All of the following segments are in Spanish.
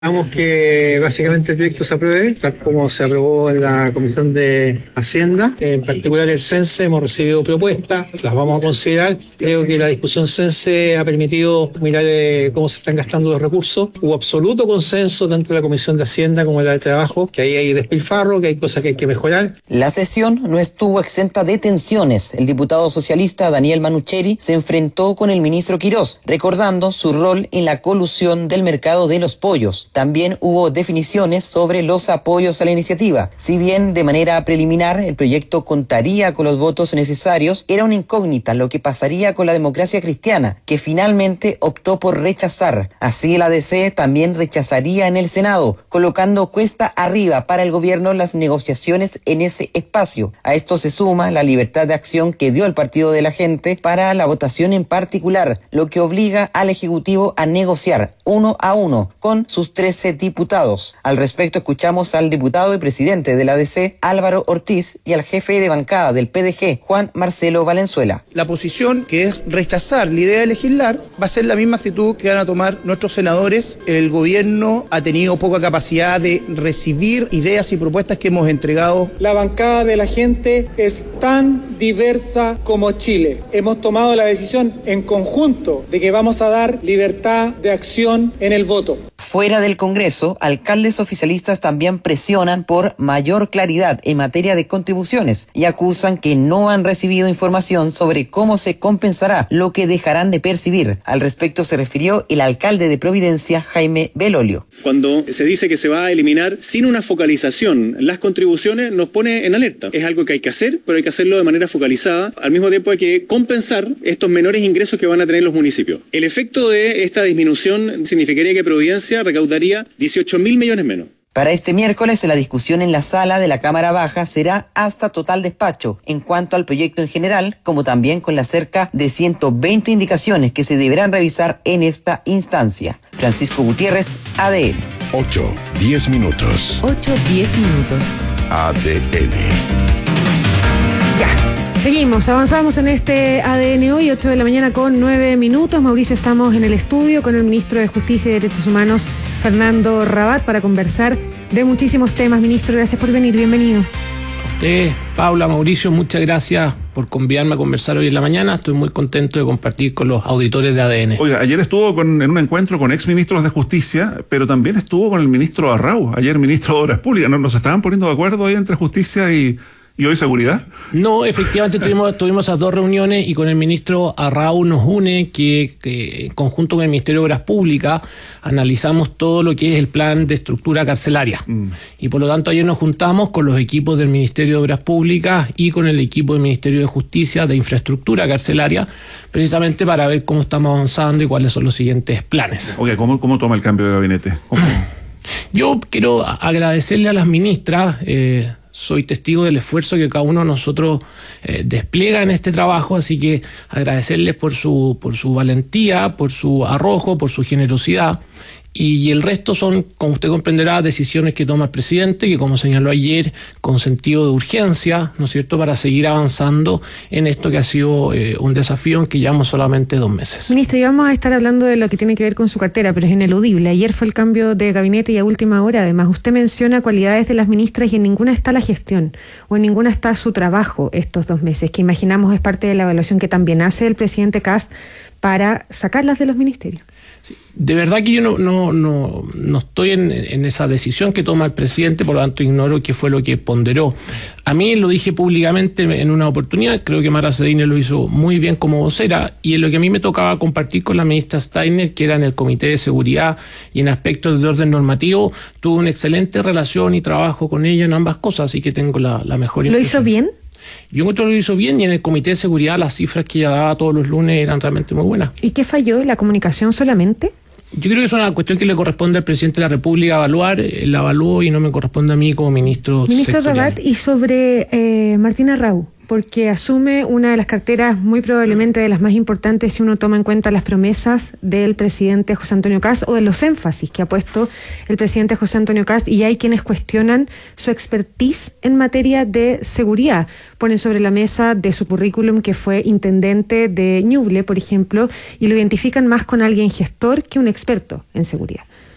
Esperamos que básicamente el proyecto se apruebe, tal como se aprobó en la Comisión de Hacienda. En particular el CENSE, hemos recibido propuestas, las vamos a considerar. Creo que la discusión CENSE ha permitido mirar cómo se están gastando los recursos. Hubo absoluto consenso tanto en la Comisión de Hacienda como en la de Trabajo, que ahí hay despilfarro, que hay cosas que hay que mejorar. La sesión no estuvo exenta de tensiones. El diputado socialista Daniel Manucheri se enfrentó con el ministro Quirós, recordando su rol en la colusión del mercado de los pollos. También hubo definiciones sobre los apoyos a la iniciativa. Si bien de manera preliminar el proyecto contaría con los votos necesarios, era una incógnita lo que pasaría con la Democracia Cristiana, que finalmente optó por rechazar. Así el ADC también rechazaría en el Senado, colocando cuesta arriba para el gobierno las negociaciones en ese espacio. A esto se suma la libertad de acción que dio el Partido de la Gente para la votación en particular, lo que obliga al Ejecutivo a negociar 1 a 1 con sus 13 diputados. Al respecto escuchamos al diputado y presidente de la ADC, Álvaro Ortiz, y al jefe de bancada del PDG, Juan Marcelo Valenzuela. La posición, que es rechazar la idea de legislar, va a ser la misma actitud que van a tomar nuestros senadores. El gobierno ha tenido poca capacidad de recibir ideas y propuestas que hemos entregado. La bancada de la gente es tan diversa como Chile. Hemos tomado la decisión en conjunto de que vamos a dar libertad de acción en el voto. Fuera del Congreso, alcaldes oficialistas también presionan por mayor claridad en materia de contribuciones y acusan que no han recibido información sobre cómo se compensará lo que dejarán de percibir. Al respecto se refirió el alcalde de Providencia, Jaime Belolio. Cuando se dice que se va a eliminar sin una focalización las contribuciones, nos pone en alerta. Es algo que hay que hacer, pero hay que hacerlo de manera focalizada. Al mismo tiempo hay que compensar estos menores ingresos que van a tener los municipios. El efecto de esta disminución significaría que Providencia recaudaría 18.000 millones menos. Para este miércoles, la discusión en la sala de la Cámara Baja será hasta total despacho en cuanto al proyecto en general, como también con las cerca de 120 indicaciones que se deberán revisar en esta instancia. Francisco Gutiérrez, ADN. 8-10 minutos. 8-10 minutos. ADN. Seguimos, avanzamos en este ADN hoy, 8 de la mañana con 9 minutos. Mauricio, estamos en el estudio con el ministro de Justicia y Derechos Humanos, Fernando Rabat, para conversar de muchísimos temas. Ministro, gracias por venir, bienvenido. A usted, Paula, Mauricio, muchas gracias por convidarme a conversar hoy en la mañana. Estoy muy contento de compartir con los auditores de ADN. Oiga, ayer estuvo en un encuentro con exministros de Justicia, pero también estuvo con el ministro Arrau, ayer ministro de Obras Públicas. ¿Nos estaban poniendo de acuerdo ahí entre Justicia y hoy seguridad? No, efectivamente tuvimos esas dos reuniones y con el ministro Arrau nos une que en conjunto con el Ministerio de Obras Públicas analizamos todo lo que es el plan de estructura carcelaria. Y por lo tanto ayer nos juntamos con los equipos del Ministerio de Obras Públicas y con el equipo del Ministerio de Justicia de infraestructura carcelaria, precisamente para ver cómo estamos avanzando y cuáles son los siguientes planes. Oye, ¿cómo toma el cambio de gabinete? Yo quiero agradecerle a las ministras. Soy testigo del esfuerzo que cada uno de nosotros despliega en este trabajo, así que agradecerles por su valentía, por su arrojo, por su generosidad. Y el resto son, como usted comprenderá, decisiones que toma el presidente, que como señaló ayer, con sentido de urgencia, ¿no es cierto?, para seguir avanzando en esto que ha sido un desafío en que llevamos solamente 2 meses. Ministro, y vamos a estar hablando de lo que tiene que ver con su cartera, pero es ineludible. Ayer fue el cambio de gabinete y a última hora, además, usted menciona cualidades de las ministras y en ninguna está la gestión, o en ninguna está su trabajo estos 2 meses, que imaginamos es parte de la evaluación que también hace el presidente Kast para sacarlas de los ministerios. Sí, de verdad que yo no estoy en esa decisión que toma el presidente, por lo tanto ignoro qué fue lo que ponderó. A mí lo dije públicamente en una oportunidad, creo que Mara Cedine lo hizo muy bien como vocera, y en lo que a mí me tocaba compartir con la ministra Steiner, que era en el Comité de Seguridad y en aspectos de orden normativo, tuve una excelente relación y trabajo con ella en ambas cosas, así que tengo la mejor impresión. ¿Lo hizo bien? Yo encuentro que lo hizo bien, y en el Comité de Seguridad las cifras que ella daba todos los lunes eran realmente muy buenas. ¿Y qué falló? ¿La comunicación solamente? Yo creo que es una cuestión que le corresponde al presidente de la República evaluar. Él la evaluó y no me corresponde a mí como ministro sectorial. Rabat, y sobre Martín Arrau, porque asume una de las carteras muy probablemente de las más importantes si uno toma en cuenta las promesas del presidente José Antonio Kast o de los énfasis que ha puesto el presidente José Antonio Kast, y hay quienes cuestionan su expertise en materia de seguridad. Ponen sobre la mesa de su currículum que fue intendente de Ñuble, por ejemplo, y lo identifican más con alguien gestor que un experto en seguridad.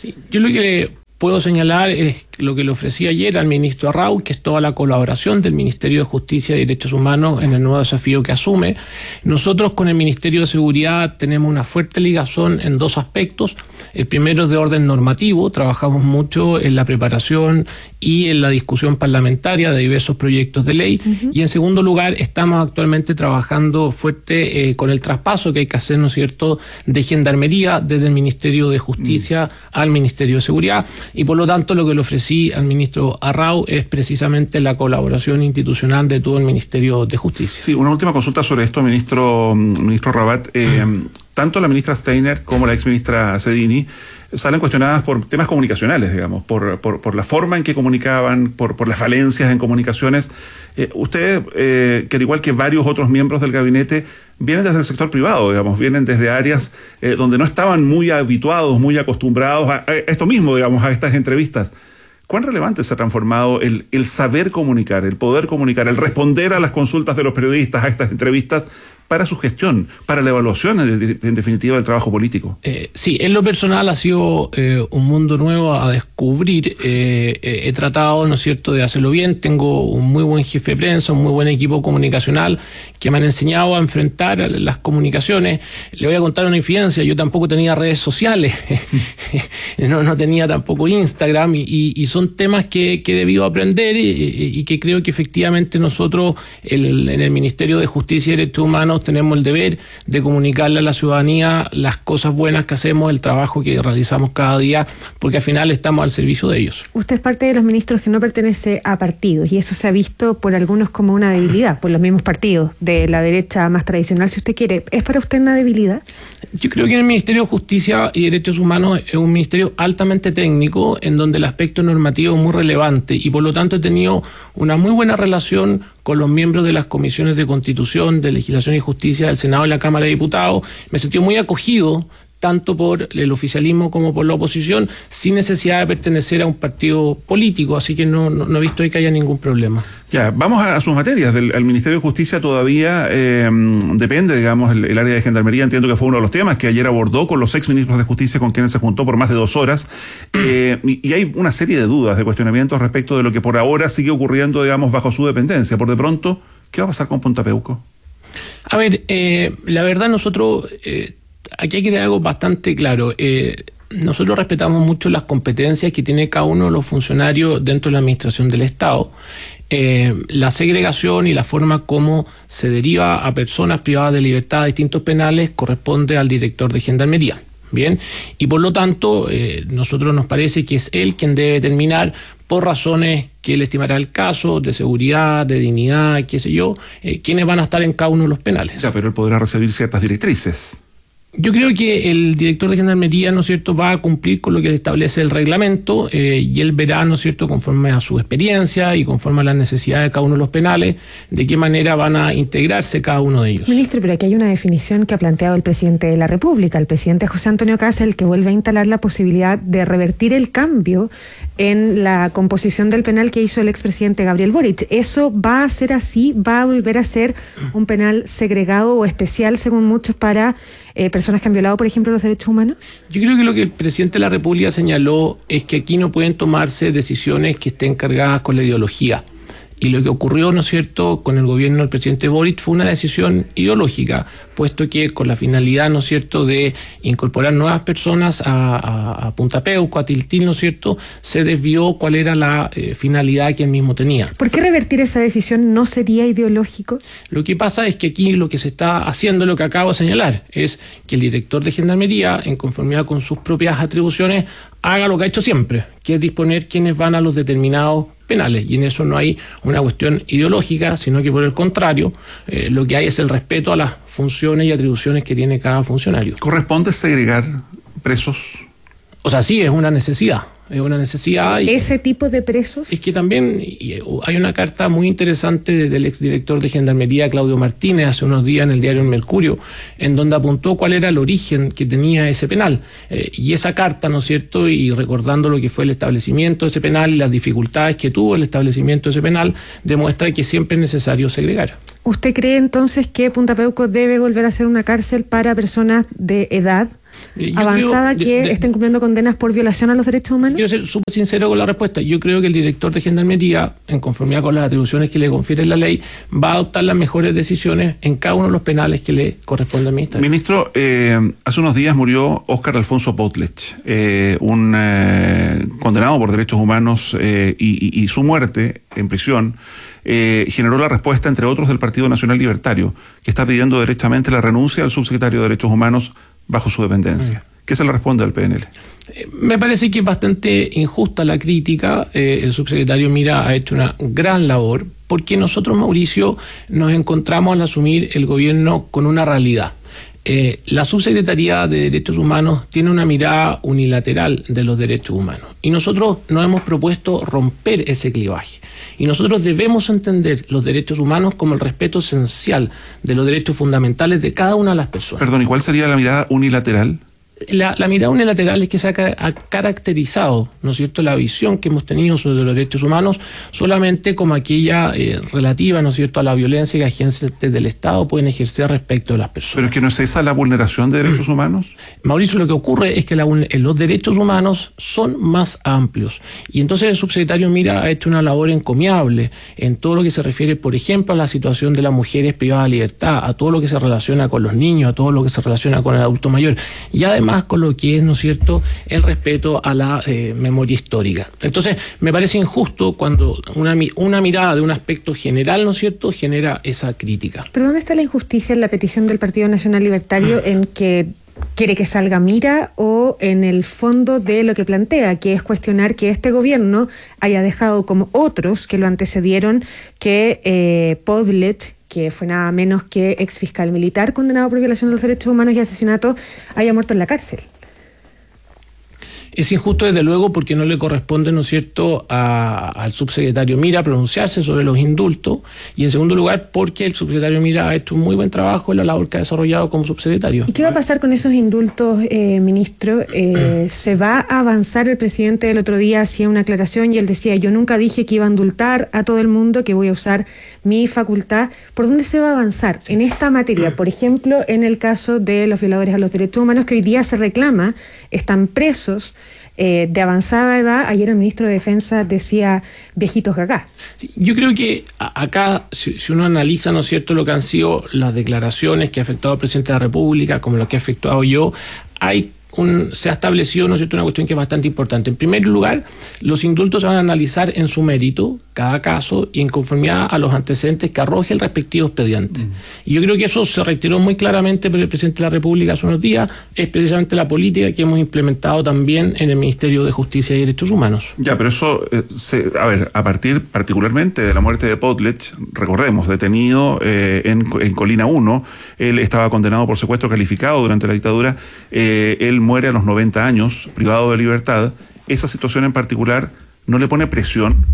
Sí, yo lo que puedo señalar es lo que le ofrecí ayer al ministro Arrau, que es toda la colaboración del Ministerio de Justicia y Derechos Humanos en el nuevo desafío que asume. Nosotros con el Ministerio de Seguridad tenemos una fuerte ligazón en dos aspectos. El primero es de orden normativo, trabajamos mucho en la preparación y en la discusión parlamentaria de diversos proyectos de ley. Y en segundo lugar, estamos actualmente trabajando fuerte con el traspaso que hay que hacer, ¿no es cierto?, de Gendarmería desde el Ministerio de Justicia al Ministerio de Seguridad. Y por lo tanto, lo que le ofrecí al ministro Arrau es precisamente la colaboración institucional de todo el Ministerio de Justicia. Sí, una última consulta sobre esto, ministro Rabat. Tanto la ministra Steiner como la exministra Sedini salen cuestionadas por temas comunicacionales, digamos, por la forma en que comunicaban, por las falencias en comunicaciones. Usted, que al igual que varios otros miembros del gabinete, vienen desde el sector privado, digamos, vienen desde áreas donde no estaban muy habituados, muy acostumbrados a esto mismo, digamos, a estas entrevistas. ¿Cuán relevante se ha transformado el saber comunicar, el poder comunicar, el responder a las consultas de los periodistas, a estas entrevistas, para su gestión, para la evaluación, en definitiva, del trabajo político? Sí, en lo personal ha sido un mundo nuevo a descubrir. He tratado, ¿no es cierto?, de hacerlo bien. Tengo un muy buen jefe de prensa, un muy buen equipo comunicacional que me han enseñado a enfrentar las comunicaciones. Le voy a contar una infidencia. Yo tampoco tenía redes sociales, no tenía tampoco Instagram, y son temas que he debido aprender y que creo que efectivamente nosotros en el Ministerio de Justicia y Derechos Humanos tenemos el deber de comunicarle a la ciudadanía las cosas buenas que hacemos, el trabajo que realizamos cada día, porque al final estamos al servicio de ellos. Usted es parte de los ministros que no pertenece a partidos, y eso se ha visto por algunos como una debilidad, por los mismos partidos de la derecha más tradicional, si usted quiere. ¿Es para usted una debilidad? Yo creo que en el Ministerio de Justicia y Derechos Humanos es un ministerio altamente técnico, en donde el aspecto normativo es muy relevante, y por lo tanto he tenido una muy buena relación con los miembros de las comisiones de Constitución, de Legislación y Justicia del Senado y la Cámara de Diputados. Me sentí muy acogido tanto por el oficialismo como por la oposición, sin necesidad de pertenecer a un partido político, así que no he visto ahí que haya ningún problema. Ya, vamos a sus materias. Al Ministerio de Justicia todavía depende, digamos, el área de Gendarmería. Entiendo que fue uno de los temas que ayer abordó con los exministros de Justicia, con quienes se juntó por más de 2 horas. Y hay una serie de dudas, de cuestionamientos respecto de lo que por ahora sigue ocurriendo, digamos, bajo su dependencia. Por de pronto, ¿qué va a pasar con Punta Peuco? A ver, la verdad nosotros... aquí hay que tener algo bastante claro. Nosotros respetamos mucho las competencias que tiene cada uno de los funcionarios dentro de la administración del Estado. La segregación y la forma como se deriva a personas privadas de libertad a distintos penales corresponde al director de Gendarmería. Bien, y por lo tanto, nosotros nos parece que es él quien debe determinar, por razones que él estimará el caso, de seguridad, de dignidad, qué sé yo, quiénes van a estar en cada uno de los penales. Ya, pero él podrá recibir ciertas directrices. Yo creo que el director de Gendarmería, ¿no es cierto?, va a cumplir con lo que le establece el reglamento, y él verá, ¿no es cierto?, conforme a su experiencia y conforme a las necesidades de cada uno de los penales, de qué manera van a integrarse cada uno de ellos. Ministro, pero aquí hay una definición que ha planteado el presidente de la República, el presidente José Antonio Kast, el que vuelve a instalar la posibilidad de revertir el cambio en la composición del penal que hizo el expresidente Gabriel Boric. ¿Eso va a ser así? ¿Va a volver a ser un penal segregado o especial, según muchos, para personas que han violado, por ejemplo, los derechos humanos? Yo creo que lo que el presidente de la República señaló es que aquí no pueden tomarse decisiones que estén cargadas con la ideología. Y lo que ocurrió, ¿no es cierto?, con el gobierno del presidente Boric fue una decisión ideológica, puesto que con la finalidad, ¿no es cierto?, de incorporar nuevas personas a Punta Peuco, a Tiltil, ¿no es cierto?, se desvió cuál era la finalidad que él mismo tenía. ¿Por qué revertir esa decisión no sería ideológico? Lo que pasa es que aquí lo que se está haciendo, lo que acabo de señalar, es que el director de Gendarmería, en conformidad con sus propias atribuciones, haga lo que ha hecho siempre, que es disponer quiénes van a los determinados penales, y en eso no hay una cuestión ideológica, sino que por el contrario, lo que hay es el respeto a las funciones y atribuciones que tiene cada funcionario. ¿Corresponde segregar presos? O sea, sí, es una necesidad. Es una necesidad. ¿Ese tipo de presos? Es que también hay una carta muy interesante del exdirector de Gendarmería, Claudio Martínez, hace unos días en el diario El Mercurio, en donde apuntó cuál era el origen que tenía ese penal. Y esa carta, ¿no es cierto?, y recordando lo que fue el establecimiento de ese penal y las dificultades que tuvo el establecimiento de ese penal, demuestra que siempre es necesario segregar. ¿Usted cree entonces que Punta Peuco debe volver a ser una cárcel para personas de edad avanzada que estén cumpliendo condenas por violación a los derechos humanos? Quiero ser súper sincero con la respuesta. Yo creo que el director de Gendarmería, en conformidad con las atribuciones que le confiere la ley, va a adoptar las mejores decisiones en cada uno de los penales que le corresponde administrar. Ministro, hace unos días murió Óscar Alfonso Potlech, un condenado por derechos humanos, y su muerte en prisión generó la respuesta, entre otros, del Partido Nacional Libertario, que está pidiendo derechamente la renuncia al subsecretario de Derechos Humanos bajo su dependencia. ¿Qué se le responde al PNL? Me parece que es bastante injusta la crítica. El subsecretario Mira ha hecho una gran labor, porque nosotros, Mauricio, nos encontramos al asumir el gobierno con una realidad. La Subsecretaría de Derechos Humanos tiene una mirada unilateral de los derechos humanos, y nosotros nos hemos propuesto romper ese clivaje, y nosotros debemos entender los derechos humanos como el respeto esencial de los derechos fundamentales de cada una de las personas. Perdón, ¿y cuál sería la mirada unilateral? La mirada unilateral es que se ha caracterizado, ¿no es cierto?, la visión que hemos tenido sobre los derechos humanos solamente como aquella relativa, ¿no es cierto?, a la violencia que agentes del Estado pueden ejercer respecto de las personas. ¿Pero es que no es esa la vulneración de derechos humanos? Mauricio, lo que ocurre es que los derechos humanos son más amplios, y entonces el subsecretario Mira ha hecho una labor encomiable en todo lo que se refiere, por ejemplo, a la situación de las mujeres privadas de libertad, a todo lo que se relaciona con los niños, a todo lo que se relaciona con el adulto mayor, y además con lo que es, ¿no es cierto?, el respeto a la memoria histórica. Entonces, me parece injusto cuando una mirada de un aspecto general, ¿no es cierto?, genera esa crítica. ¿Pero dónde está la injusticia en la petición del Partido Nacional Libertario en que quiere que salga Mira, o en el fondo de lo que plantea, que es cuestionar que este gobierno haya dejado, como otros que lo antecedieron, que Potlech, que fue nada menos que ex fiscal militar condenado por violación de los derechos humanos y asesinato, haya muerto en la cárcel? Es injusto, desde luego, porque no le corresponde, ¿no es cierto?, al subsecretario Mira pronunciarse sobre los indultos, y en segundo lugar porque el subsecretario Mira ha hecho un muy buen trabajo en la labor que ha desarrollado como subsecretario. ¿Y qué va a pasar con esos indultos, ministro? ¿Se va a avanzar? El presidente el otro día hacía una aclaración y él decía: yo nunca dije que iba a indultar a todo el mundo, que voy a usar mi facultad. ¿Por dónde se va a avanzar en esta materia? Por ejemplo, en el caso de los violadores a los derechos humanos, que hoy día se reclama, están presos de avanzada edad. Ayer el ministro de Defensa decía viejitos gagá. Sí, yo creo que acá, si uno analiza, ¿no es cierto?, lo que han sido las declaraciones que ha afectado al presidente de la República, como lo que ha afectado yo, se ha establecido, ¿no es cierto?, una cuestión que es bastante importante. En primer lugar, los indultos se van a analizar en su mérito, cada caso, y en conformidad a los antecedentes que arroje el respectivo expediente. Y yo creo que eso se reiteró muy claramente por el presidente de la República hace unos días. Es precisamente la política que hemos implementado también en el Ministerio de Justicia y Derechos Humanos. Ya, pero eso, a partir particularmente de la muerte de Potlech, recordemos, detenido en Colina 1, él estaba condenado por secuestro calificado durante la dictadura, él muere a los 90 años, privado de libertad. ¿Esa situación en particular no le pone presión?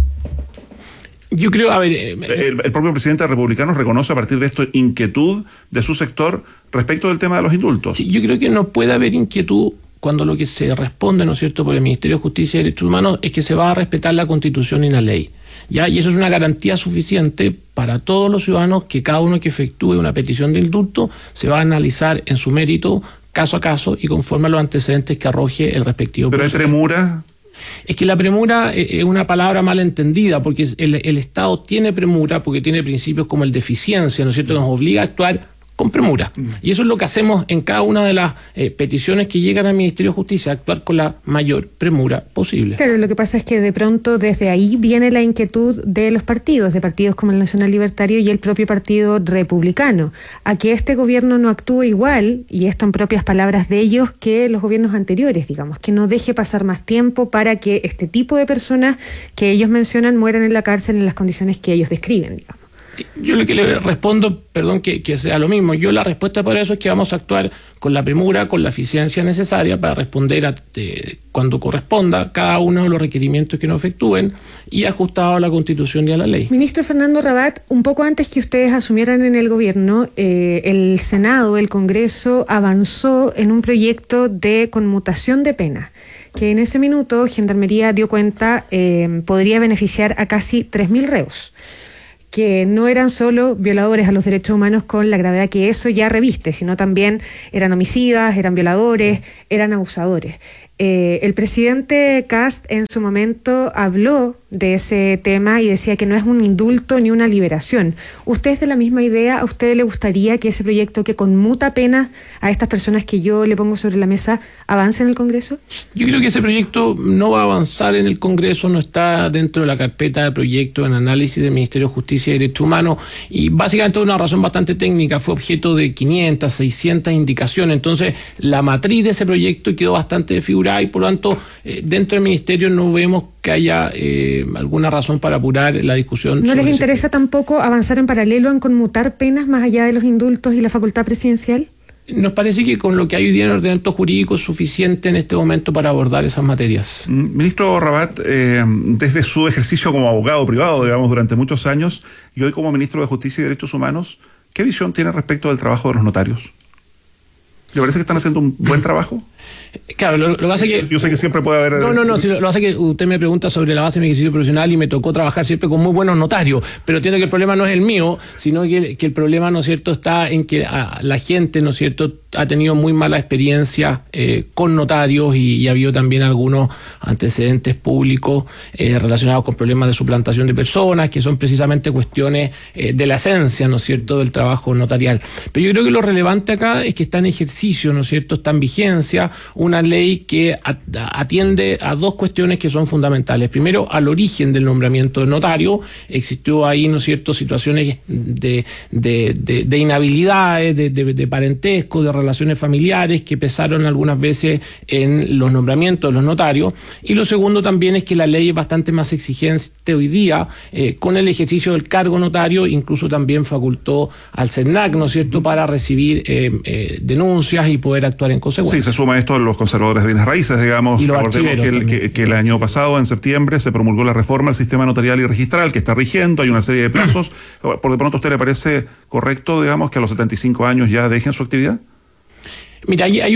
Yo creo, el propio presidente republicano reconoce a partir de esto inquietud de su sector respecto del tema de los indultos. Sí, yo creo que no puede haber inquietud cuando lo que se responde, ¿no es cierto?, por el Ministerio de Justicia y Derechos Humanos es que se va a respetar la Constitución y la ley. ¿Ya? Y eso es una garantía suficiente para todos los ciudadanos, que cada uno que efectúe una petición de indulto se va a analizar en su mérito, caso a caso, y conforme a los antecedentes que arroje el respectivo proceso. ¿Pero hay premura? Es que la premura es una palabra mal entendida, porque el Estado tiene premura porque tiene principios como el de eficiencia, ¿no es cierto?, que nos obliga a actuar con premura. Y eso es lo que hacemos en cada una de las peticiones que llegan al Ministerio de Justicia, actuar con la mayor premura posible. Claro, lo que pasa es que de pronto desde ahí viene la inquietud de los partidos, de partidos como el Nacional Libertario y el propio Partido Republicano, a que este gobierno no actúe igual, y esto en propias palabras de ellos, que los gobiernos anteriores, digamos, que no deje pasar más tiempo para que este tipo de personas que ellos mencionan mueran en la cárcel en las condiciones que ellos describen, digamos. Yo lo que le respondo, perdón que sea lo mismo, yo la respuesta para eso es que vamos a actuar con la premura, con la eficiencia necesaria para responder cuando corresponda cada uno de los requerimientos que nos efectúen, y ajustado a la Constitución y a la ley. Ministro Fernando Rabat, un poco antes que ustedes asumieran en el gobierno, el Senado, el Congreso, avanzó en un proyecto de conmutación de pena, que en ese minuto Gendarmería dio cuenta podría beneficiar a casi 3.000 reos. que no eran solo violadores a los derechos humanos con la gravedad que eso ya reviste, sino también eran homicidas, eran violadores, eran abusadores. El presidente Kast en su momento habló de ese tema y decía que no es un indulto ni una liberación. ¿Usted es de la misma idea? ¿A usted le gustaría que ese proyecto que conmuta penas a estas personas que yo le pongo sobre la mesa avance en el Congreso? Yo creo que ese proyecto no va a avanzar en el Congreso, no está dentro de la carpeta de proyectos en análisis del Ministerio de Justicia y Derechos Humanos, y básicamente una razón bastante técnica, fue objeto de 500, 600 indicaciones, entonces la matriz de ese proyecto quedó bastante desfigurada y por lo tanto dentro del Ministerio no vemos que haya alguna razón para apurar la discusión. ¿No les interesa tampoco avanzar en paralelo en conmutar penas más allá de los indultos y la facultad presidencial? Nos parece que con lo que hay hoy día en el ordenamiento jurídico es suficiente en este momento para abordar esas materias. Ministro Rabat, desde su ejercicio como abogado privado, digamos, durante muchos años, y hoy como ministro de Justicia y Derechos Humanos, ¿qué visión tiene respecto del trabajo de los notarios? ¿Le parece que están haciendo un buen trabajo? Claro, lo que pasa es que... Yo sé que siempre puede haber... No, si lo que pasa es que usted me pregunta sobre la base de mi ejercicio profesional y me tocó trabajar siempre con muy buenos notarios, pero entiendo que el problema no es el mío, sino que el problema, ¿no es cierto?, está en que la gente, ¿no es cierto?, ha tenido muy mala experiencia con notarios y ha habido también algunos antecedentes públicos relacionados con problemas de suplantación de personas, que son precisamente cuestiones de la esencia, ¿no es cierto?, del trabajo notarial. Pero yo creo que lo relevante acá es que está en ejercicio, ¿no es cierto?, está en vigencia una ley que atiende a dos cuestiones que son fundamentales. Primero, al origen del nombramiento de notario. Existió ahí, ¿no es cierto?, situaciones de inhabilidades, de parentesco, de relaciones familiares que pesaron algunas veces en los nombramientos de los notarios. Y lo segundo también es que la ley es bastante más exigente hoy día con el ejercicio del cargo notario, incluso también facultó al CERNAC, ¿no es cierto?, para recibir denuncias y poder actuar en consecuencia. Sí, se suma esto a los conservadores de bienes raíces, digamos. Recordemos que el año pasado, en septiembre, se promulgó la reforma al sistema notarial y registral que está rigiendo, hay una serie de plazos. ¿Por de pronto a usted le parece correcto, digamos, que a los 75 años ya dejen su actividad? Mira, hay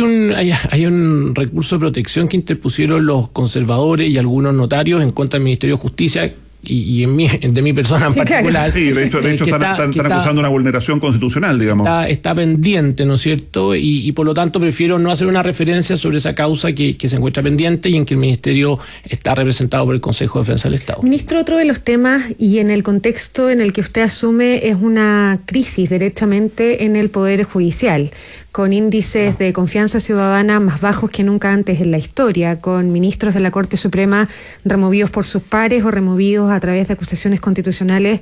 un recurso de protección que interpusieron los conservadores y algunos notarios en contra del Ministerio de Justicia y de mi persona en particular. Sí, de hecho están acusando una vulneración constitucional, digamos. Está pendiente, ¿no es cierto? Y por lo tanto prefiero no hacer una referencia sobre esa causa que se encuentra pendiente y en que el Ministerio está representado por el Consejo de Defensa del Estado. Ministro, otro de los temas y en el contexto en el que usted asume es una crisis derechamente en el Poder Judicial, con índices de confianza ciudadana más bajos que nunca antes en la historia, con ministros de la Corte Suprema removidos por sus pares o removidos a través de acusaciones constitucionales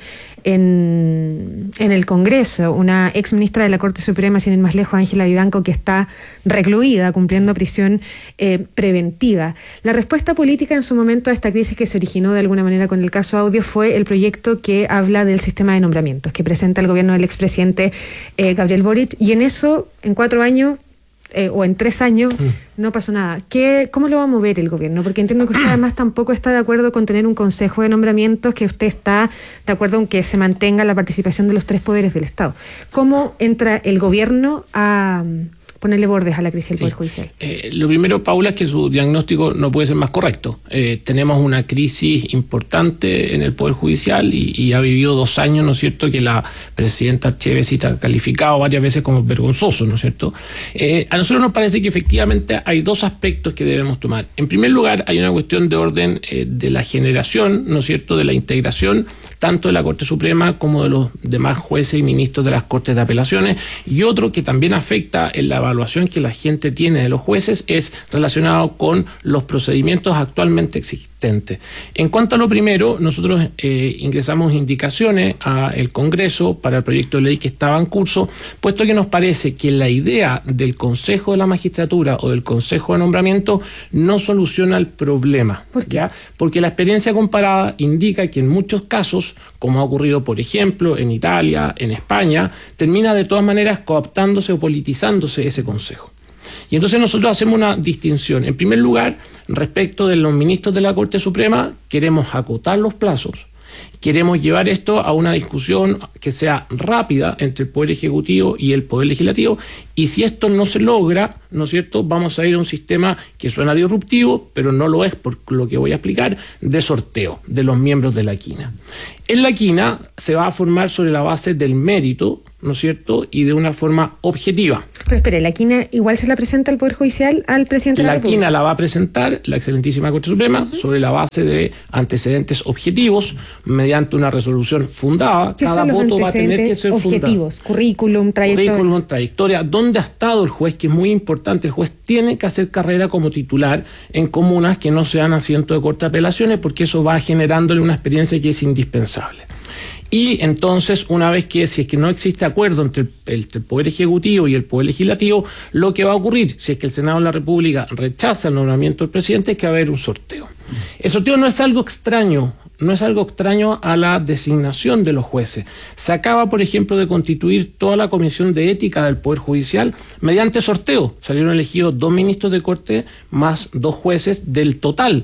en el Congreso. Una ex ministra de la Corte Suprema, sin ir más lejos, Ángela Vivanco, que está recluida, cumpliendo prisión preventiva. La respuesta política en su momento a esta crisis que se originó de alguna manera con el caso Audio fue el proyecto que habla del sistema de nombramientos, que presenta el gobierno del expresidente Gabriel Boric, y en eso, en 4 años o en 3 años, no pasó nada. ¿Cómo lo va a mover el gobierno? Porque entiendo que usted además tampoco está de acuerdo con tener un consejo de nombramientos, que usted está de acuerdo en que se mantenga la participación de los 3 poderes del Estado. ¿Cómo entra el gobierno a ponerle bordes a la crisis del Poder Judicial? Lo primero, Paula, es que su diagnóstico no puede ser más correcto. Tenemos una crisis importante en el Poder Judicial y ha vivido 2 años, ¿no es cierto?, que la presidenta Archevesi ha calificado varias veces como vergonzoso, ¿no es cierto? A nosotros nos parece que efectivamente hay 2 aspectos que debemos tomar. En primer lugar, hay una cuestión de orden de la generación, ¿no es cierto?, de la integración tanto de la Corte Suprema como de los demás jueces y ministros de las Cortes de Apelaciones, y otro que también afecta en la evaluación que la gente tiene de los jueces es relacionado con los procedimientos actualmente existentes. En cuanto a lo primero, nosotros ingresamos indicaciones al Congreso para el proyecto de ley que estaba en curso, puesto que nos parece que la idea del Consejo de la Magistratura o del Consejo de Nombramiento no soluciona el problema. ¿Por qué? ¿Ya? Porque la experiencia comparada indica que en muchos casos, como ha ocurrido, por ejemplo, en Italia, en España, termina de todas maneras cooptándose o politizándose ese consejo. Y entonces nosotros hacemos una distinción. En primer lugar, respecto de los ministros de la Corte Suprema, queremos acotar los plazos Queremos llevar esto a una discusión que sea rápida entre el Poder Ejecutivo y el Poder Legislativo, y si esto no se logra, ¿no es cierto?, vamos a ir a un sistema que suena disruptivo, pero no lo es por lo que voy a explicar, de sorteo de los miembros de la quina. En la quina se va a formar sobre la base del mérito, ¿no es cierto?, y de una forma objetiva. Pero espere, ¿la quina igual se la presenta al Poder Judicial al presidente de la República? La quina la va a presentar la excelentísima Corte Suprema sobre la base de antecedentes objetivos, mediante una resolución fundada. Cada voto va a tener que ser objetivos, fundado. Currículum, trayectoria. ¿Dónde ha estado el juez? Que es muy importante. El juez tiene que hacer carrera como titular en comunas que no sean asiento de corte de apelaciones, porque eso va generándole una experiencia que es indispensable. Y entonces, una vez que, si es que no existe acuerdo entre el Poder Ejecutivo y el Poder Legislativo, lo que va a ocurrir, si es que el Senado de la República rechaza el nombramiento del presidente, es que va a haber un sorteo. El sorteo no es algo extraño, a la designación de los jueces. Se acaba, por ejemplo, de constituir toda la Comisión de Ética del Poder Judicial mediante sorteo. Salieron elegidos 2 ministros de Corte más 2 jueces del total.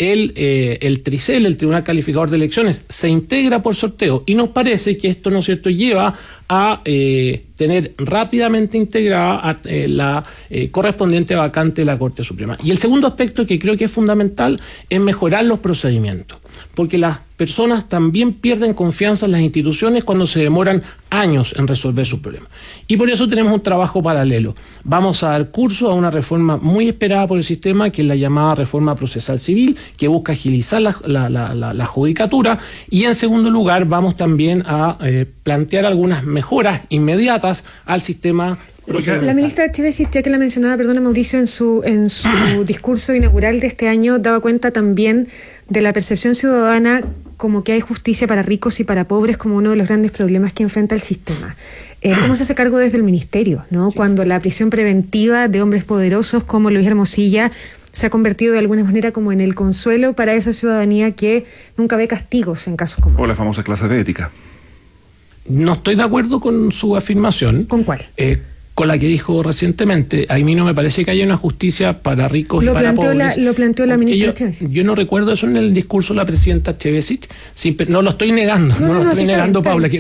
El TRICEL, el Tribunal Calificador de Elecciones, se integra por sorteo, y nos parece que esto, ¿no es cierto?, lleva a tener rápidamente integrada la correspondiente vacante de la Corte Suprema. Y el segundo aspecto que creo que es fundamental es mejorar los procedimientos, porque las personas también pierden confianza en las instituciones cuando se demoran años en resolver sus problemas. Y por eso tenemos un trabajo paralelo. Vamos a dar curso a una reforma muy esperada por el sistema, que es la llamada reforma procesal civil, que busca agilizar la judicatura, y en segundo lugar vamos también a plantear algunas mejoras inmediatas al sistema. La ministra Chevesi, ya que la mencionaba, perdona Mauricio, en su discurso inaugural de este año, daba cuenta también de la percepción ciudadana como que hay justicia para ricos y para pobres como uno de los grandes problemas que enfrenta el sistema. ¿Cómo se hace cargo desde el ministerio, ¿no? Sí. Cuando la prisión preventiva de hombres poderosos como Luis Hermosilla se ha convertido de alguna manera como en el consuelo para esa ciudadanía que nunca ve castigos en casos como o la famosa clase de ética? No estoy de acuerdo con su afirmación. ¿Con cuál? Con la que dijo recientemente. A mí no me parece que haya una justicia para ricos y para pobres. Lo planteó la ministra Chevesi. Yo no recuerdo eso en el discurso de la presidenta Chevesi. No lo estoy negando. No lo estoy negando, Paula.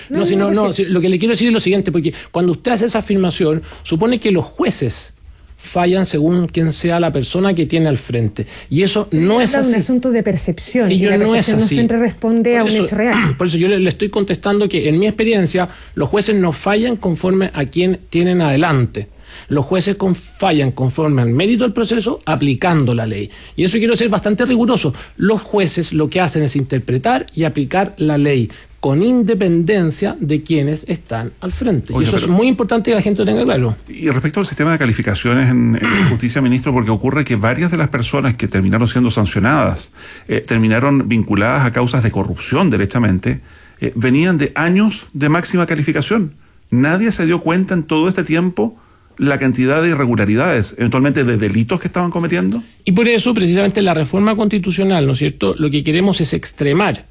Lo que le quiero decir es lo siguiente, porque cuando usted hace esa afirmación, supone que los jueces fallan según quien sea la persona que tiene al frente. Y eso no es así. Es un asunto de percepción. Y la percepción no siempre responde a un hecho real. Por eso yo le estoy contestando que, en mi experiencia, los jueces no fallan conforme a quien tienen adelante. Los jueces fallan conforme al mérito del proceso, aplicando la ley. Y eso quiero ser bastante riguroso. Los jueces lo que hacen es interpretar y aplicar la ley, con independencia de quienes están al frente. Oye, y eso es muy importante que la gente lo tenga claro. Y respecto al sistema de calificaciones en justicia, ministro, porque ocurre que varias de las personas que terminaron siendo sancionadas, terminaron vinculadas a causas de corrupción, derechamente, venían de años de máxima calificación. Nadie se dio cuenta en todo este tiempo la cantidad de irregularidades, eventualmente de delitos que estaban cometiendo. Y por eso, precisamente, la reforma constitucional, ¿no es cierto?, lo que queremos es extremar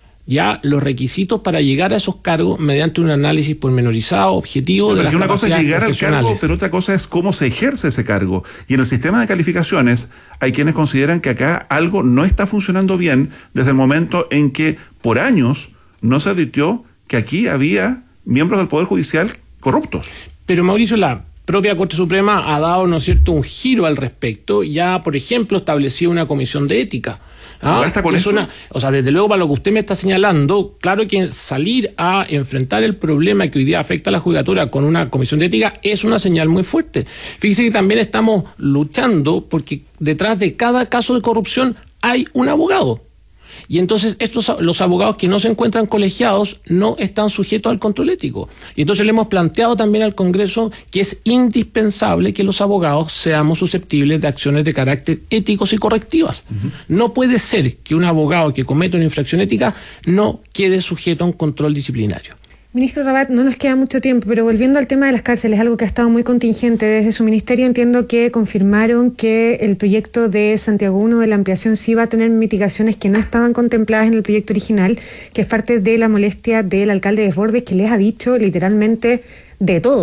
ya los requisitos para llegar a esos cargos mediante un análisis pormenorizado, objetivo, de las una cosa es llegar al cargo, pero otra otra cosa es cómo se ejerce ese cargo. Y en el sistema de calificaciones hay quienes consideran que acá algo no está funcionando bien desde el momento en que por años no se advirtió que aquí había miembros del Poder Judicial corruptos. Pero Mauricio, la propia Corte Suprema ha dado, ¿no es cierto?, un giro al respecto. Ya, por ejemplo, estableció una comisión de ética. ¿Con eso? Desde luego, para lo que usted me está señalando, claro que salir a enfrentar el problema que hoy día afecta a la judicatura con una comisión de ética es una señal muy fuerte. Fíjese que también estamos luchando porque detrás de cada caso de corrupción hay un abogado. Y entonces los abogados que no se encuentran colegiados no están sujetos al control ético. Y entonces le hemos planteado también al Congreso que es indispensable que los abogados seamos susceptibles de acciones de carácter éticos y correctivas. No puede ser que un abogado que cometa una infracción ética no quede sujeto a un control disciplinario. Ministro Rabat, no nos queda mucho tiempo, pero volviendo al tema de las cárceles, algo que ha estado muy contingente desde su ministerio, entiendo que confirmaron que el proyecto de Santiago 1 de la ampliación sí va a tener mitigaciones que no estaban contempladas en el proyecto original, que es parte de la molestia del alcalde Desbordes, que les ha dicho literalmente de todo.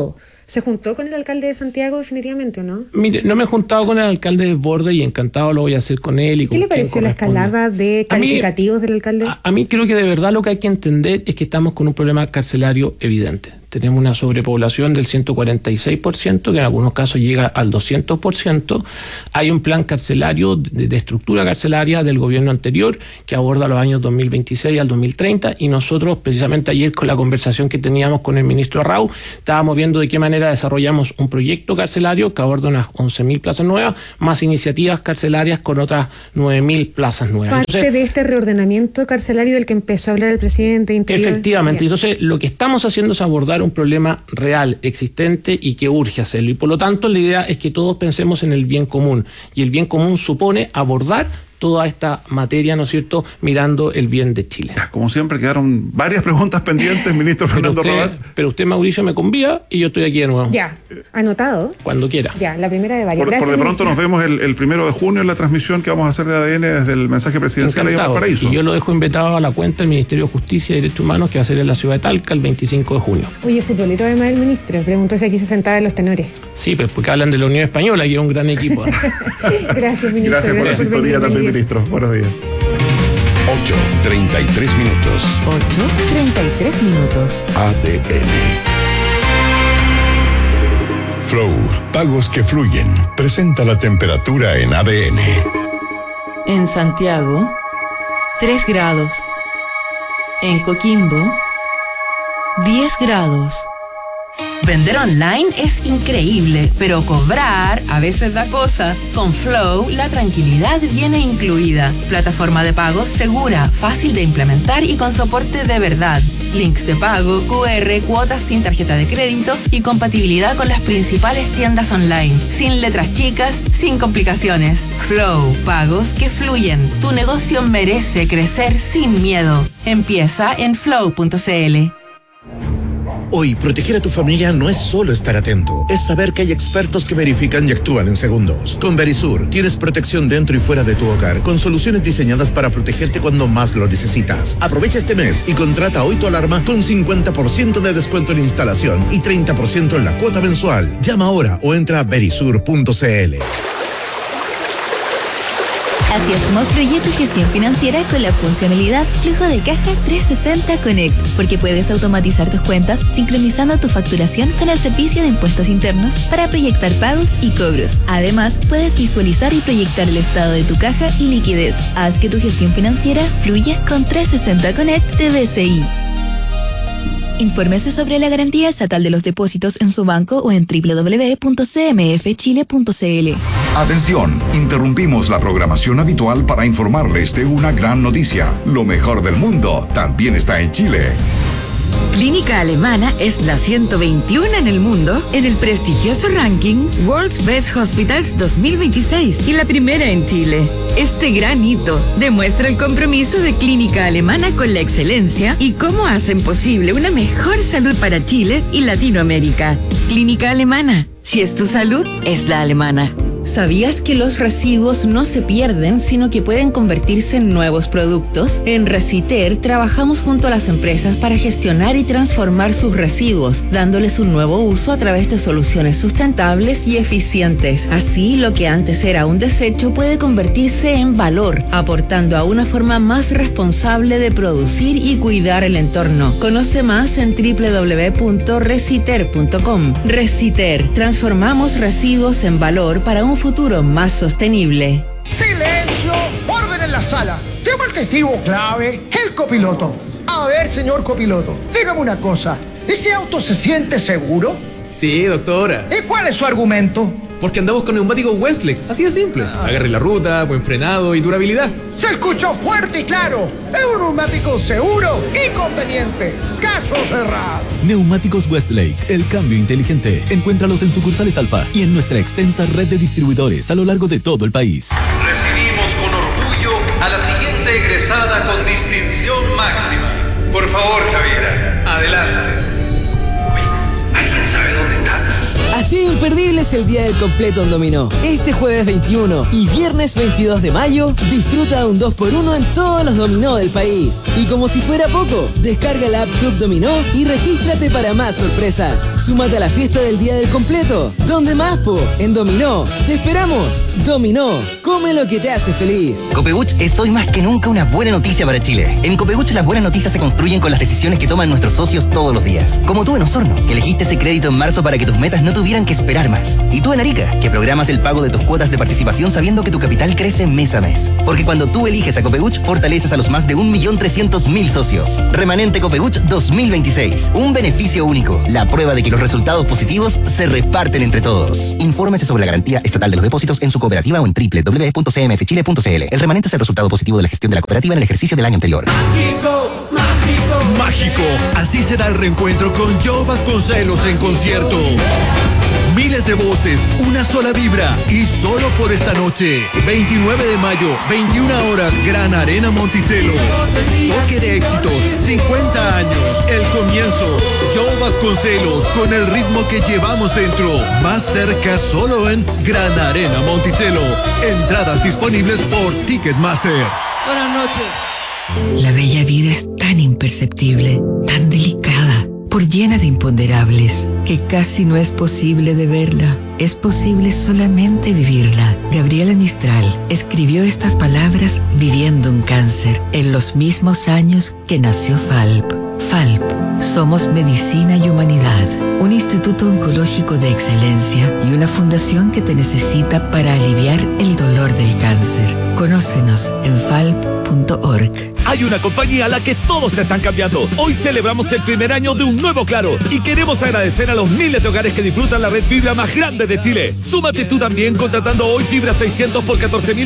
¿Se juntó con el alcalde de Santiago definitivamente o no? Mire, no me he juntado con el alcalde de Desbordes y encantado lo voy a hacer con él. Y ¿Qué le pareció la escalada de calificativos del alcalde? A mí creo que de verdad lo que hay que entender es que estamos con un problema carcelario evidente. Tenemos una sobrepoblación del 146%, que en algunos casos llega al 200%. Hay un plan carcelario de estructura carcelaria del gobierno anterior que aborda los años 2026 al 2030, y nosotros precisamente ayer con la conversación que teníamos con el ministro Arrau estábamos viendo de qué manera desarrollamos un proyecto carcelario que aborda unas 11.000 plazas nuevas, más iniciativas carcelarias con otras 9.000 plazas nuevas. Parte de este reordenamiento carcelario del que empezó a hablar el presidente de Interior. Efectivamente. Entonces, lo que estamos haciendo es abordar un problema real, existente y que urge hacerlo. Y por lo tanto, la idea es que todos pensemos en el bien común. Y el bien común supone abordar toda esta materia, ¿no es cierto?, mirando el bien de Chile. Como siempre, quedaron varias preguntas pendientes, ministro Fernando Rabat. Pero usted, Mauricio, me convía y yo estoy aquí de nuevo. Ya, anotado. Cuando quiera. Ya, la primera de varias. Por de pronto nos vemos el 1 de junio en la transmisión que vamos a hacer de ADN desde el mensaje presidencial allá en Valparaíso. Y yo lo dejo invitado a la cuenta del Ministerio de Justicia y Derechos Humanos, que va a ser en la ciudad de Talca el 25 de junio. Oye, futbolito además del ministro, preguntó si aquí se sentaba en los tenores. Sí, pues porque hablan de la Unión Española, que es un gran equipo. Gracias, ministro. Gracias por la sintonía también, ministro. Buenos días. 8:33 minutos. 8:33 minutos. ADN. Flow, pagos que fluyen. Presenta la temperatura en ADN. En Santiago, 3 grados. En Coquimbo, 10 grados. Vender online es increíble, pero cobrar a veces da cosa. Con Flow, la tranquilidad viene incluida. Plataforma de pagos segura, fácil de implementar y con soporte de verdad. Links de pago, QR, cuotas sin tarjeta de crédito y compatibilidad con las principales tiendas online. Sin letras chicas, sin complicaciones. Flow, pagos que fluyen. Tu negocio merece crecer sin miedo. Empieza en flow.cl. Hoy, proteger a tu familia no es solo estar atento, es saber que hay expertos que verifican y actúan en segundos. Con Verisur, tienes protección dentro y fuera de tu hogar, con soluciones diseñadas para protegerte cuando más lo necesitas. Aprovecha este mes y contrata hoy tu alarma con 50% de descuento en instalación y 30% en la cuota mensual. Llama ahora o entra a verisur.cl. Así es como fluye tu gestión financiera con la funcionalidad Flujo de Caja 360 Connect, porque puedes automatizar tus cuentas sincronizando tu facturación con el servicio de impuestos internos para proyectar pagos y cobros. Además, puedes visualizar y proyectar el estado de tu caja y liquidez. Haz que tu gestión financiera fluya con 360 Connect de BCI. Infórmese sobre la garantía estatal de los depósitos en su banco o en www.cmfchile.cl. Atención, interrumpimos la programación habitual para informarles de una gran noticia. Lo mejor del mundo también está en Chile. Clínica Alemana es la 121 en el mundo en el prestigioso ranking World's Best Hospitals 2026 y la primera en Chile. Este gran hito demuestra el compromiso de Clínica Alemana con la excelencia y cómo hacen posible una mejor salud para Chile y Latinoamérica. Clínica Alemana, si es tu salud, es la alemana. ¿Sabías que los residuos no se pierden, sino que pueden convertirse en nuevos productos? En Reciter trabajamos junto a las empresas para gestionar y transformar sus residuos, dándoles un nuevo uso a través de soluciones sustentables y eficientes. Así, lo que antes era un desecho puede convertirse en valor, aportando a una forma más responsable de producir y cuidar el entorno. Conoce más en www.reciter.com. Reciter, transformamos residuos en valor para un futuro más sostenible. ¡Silencio! ¡Orden en la sala! Llama al testigo clave, el copiloto. A ver, señor copiloto, dígame una cosa. ¿Ese auto se siente seguro? Sí, doctora. ¿Y cuál es su argumento? Porque andamos con neumáticos Westlake, así de simple. Agarre la ruta, buen frenado y durabilidad. Se escuchó fuerte y claro. Es un neumático seguro y conveniente. Caso cerrado. Neumáticos Westlake, el cambio inteligente. Encuéntralos en sucursales Alfa y en nuestra extensa red de distribuidores a lo largo de todo el país. Recibimos con orgullo a la siguiente egresada con distinción máxima. Por favor, Javiera, adelante. Uy, ¿alguien sabe dónde está? Así de imperdible es el día del completo en Dominó. Este jueves 21 y viernes 22 de mayo, disfruta de un 2x1 en todos los dominó del país. Y como si fuera poco, descarga la app Club Dominó y regístrate para más sorpresas. Súmate a la fiesta del día del completo. ¿Dónde más, po? En Dominó. ¡Te esperamos! Dominó, come lo que te hace feliz. Copebuch es hoy más que nunca una buena noticia para Chile. En Copebuch las buenas noticias se construyen con las decisiones que toman nuestros socios todos los días. Como tú en Osorno, que elegiste ese crédito en marzo para que tus metas no tuvieran que esperar más. Y tú en Arica, que programas el pago de tus cuotas de participación sabiendo que tu capital crece mes a mes. Porque cuando tú eliges a Copebuch, fortaleces a los más de 1.300.000 socios. Remanente Copebuch 2026. Un beneficio único. La prueba de que los resultados positivos se reparten entre todos. Infórmese sobre la garantía estatal de los depósitos en su cooperativa o en www.cmfchile.cl. El remanente es el resultado positivo de la gestión de la cooperativa en el ejercicio del año anterior. Mágico, mágico, mágico. Así será el reencuentro con Joe Vasconcelos en concierto. Miles de voces, una sola vibra y solo por esta noche. 29 de mayo, 21 horas, Gran Arena Monticello. Toque de éxitos, 50 años, el comienzo. Joe Vasconcelos con el ritmo que llevamos dentro. Más cerca solo en Gran Arena Monticello. Entradas disponibles por Ticketmaster. Buenas noches. La bella vida es tan imperceptible, tan delicada, por llena de imponderables, que casi no es posible de verla. Es posible solamente vivirla. Gabriela Mistral escribió estas palabras viviendo un cáncer en los mismos años que nació FALP. FALP, somos medicina y humanidad, un instituto oncológico de excelencia y una fundación que te necesita para aliviar el dolor del cáncer. Conócenos en falp.org. Hay una compañía a la que todos se están cambiando. Hoy celebramos el primer año de un nuevo Claro y queremos agradecer a los miles de hogares que disfrutan la red fibra más grande de Chile. Súmate tú también contratando hoy fibra 600 por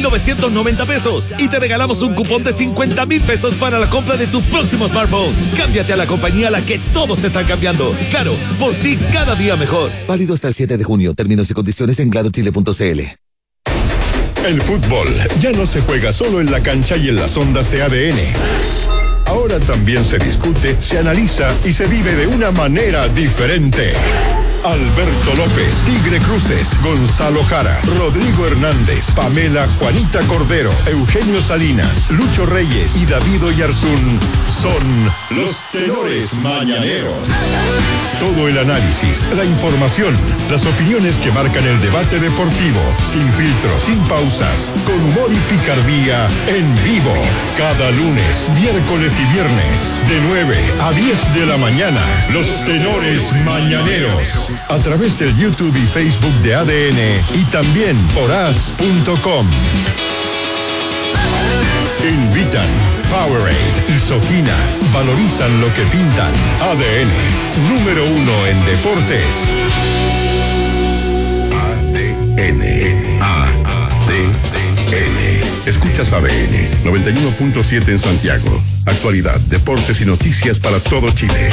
14.990 pesos y te regalamos un cupón de 50.000 pesos para la compra de tu próximo smartphone. Cámbiate a la compañía a la que todos se están cambiando. Claro, por ti cada día mejor. Válido hasta el 7 de junio. Términos y condiciones en clarochile.cl. El fútbol ya no se juega solo en la cancha y en las ondas de ADN. Ahora también se discute, se analiza y se vive de una manera diferente. Alberto López, Tigre Cruces, Gonzalo Jara, Rodrigo Hernández, Pamela Juanita Cordero, Eugenio Salinas, Lucho Reyes y David Oyarzún son los tenores mañaneros. Todo el análisis, la información, las opiniones que marcan el debate deportivo, sin filtros, sin pausas, con humor y picardía, en vivo. Cada lunes, miércoles y viernes, de 9 a 10 de la mañana, los tenores mañaneros. A través del YouTube y Facebook de ADN y también por as.com. Invitan Powerade y Soquina. Valorizan lo que pintan. ADN, número 1 en deportes. ADN. Escuchas ADN 91.7 en Santiago. Actualidad, deportes y noticias para todo Chile.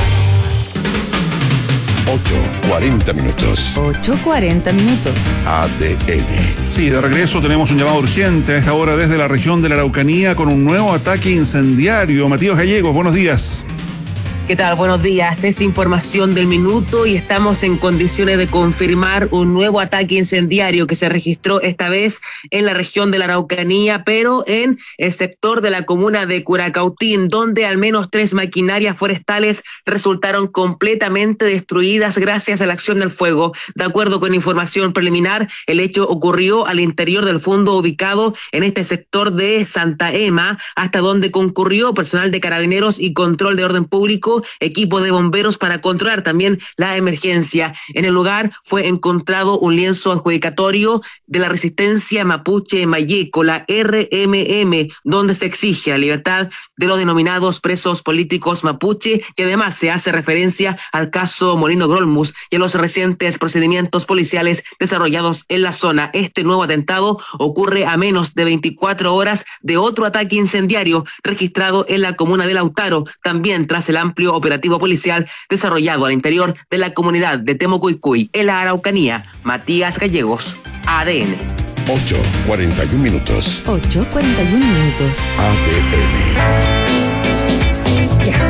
8:40 minutos. 8:40 minutos. ADN. Sí, de regreso tenemos un llamado urgente a esta hora desde la región de la Araucanía con un nuevo ataque incendiario. Matías Gallegos, buenos días. ¿Qué tal? Buenos días. Es información del minuto y estamos en condiciones de confirmar un nuevo ataque incendiario que se registró esta vez en la región de la Araucanía, pero en el sector de la comuna de Curacautín, donde al menos 3 maquinarias forestales resultaron completamente destruidas gracias a la acción del fuego. De acuerdo con información preliminar, el hecho ocurrió al interior del fondo ubicado en este sector de Santa Ema, hasta donde concurrió personal de carabineros y control de orden público, equipo de bomberos para controlar también la emergencia. En el lugar fue encontrado un lienzo adjudicatorio de la resistencia mapuche Mayeco, la RMM, donde se exige la libertad de los denominados presos políticos mapuche y además se hace referencia al caso Molino Grolmus y a los recientes procedimientos policiales desarrollados en la zona. Este nuevo atentado ocurre a menos de 24 horas de otro ataque incendiario registrado en la comuna de Lautaro, también tras el amplio operativo policial desarrollado al interior de la comunidad de Temucuicuy, en la Araucanía. Matías Gallegos, ADN. 8:41 minutos. 8:41 minutos. ADN. Ya,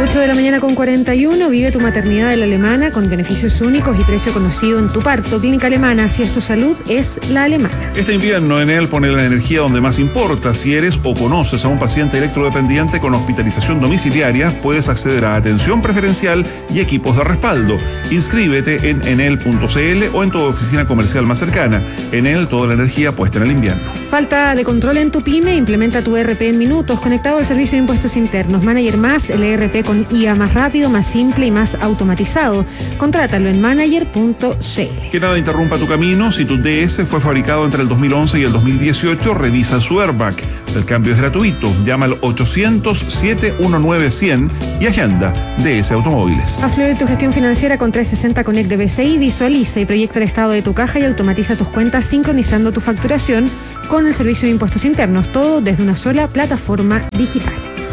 8 de la mañana con 41, vive tu maternidad de la Alemana con beneficios únicos y precio conocido en tu parto. Clínica Alemana, si es tu salud, es la Alemana. Este invierno Enel pone la energía donde más importa. Si eres o conoces a un paciente electrodependiente con hospitalización domiciliaria, puedes acceder a atención preferencial y equipos de respaldo. Inscríbete en enel.cl o en tu oficina comercial más cercana. Enel, toda la energía puesta en el invierno. Falta de control en tu pyme, implementa tu ERP en minutos, conectado al servicio de impuestos internos. Manager Más, el ERP con IA más rápido, más simple y más automatizado. Contrátalo en manager.cl. Que nada interrumpa tu camino. Si tu DS fue fabricado entre el 2011 y el 2018, revisa su airbag. El cambio es gratuito. Llama al 800-719-100 y agenda DS Automóviles. Haz fluir tu gestión financiera con 360 Connect de BCI. Visualiza y proyecta el estado de tu caja y automatiza tus cuentas sincronizando tu facturación con el servicio de impuestos internos. Todo desde una sola plataforma digital.